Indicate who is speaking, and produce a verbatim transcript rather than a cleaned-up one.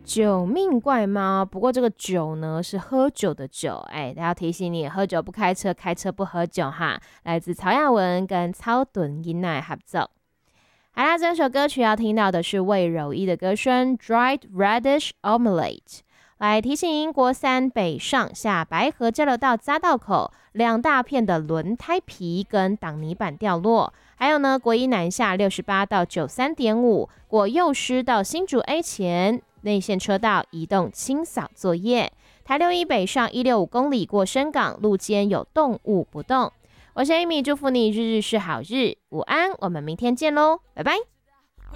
Speaker 1: 九命怪猫，不过这个酒呢是喝酒的酒，哎，要提醒你，喝酒不开车，开车不喝酒哈。来自曹雅文跟曹敦英奈合作。好啦，这首歌曲要听到的是魏柔一的歌声《Dried Radish Omelette》。来提醒国三北上下白河交流道匝道口两大片的轮胎皮跟挡泥板掉落，还有呢国一南下六十八到九三点五国幼师到新竹 A 前内线车道移动清扫作业，台六一北上一六五公里过深港路肩有动物不动。我是 Amy， 祝福你日日是好日，午安，我们明天见喽，拜拜。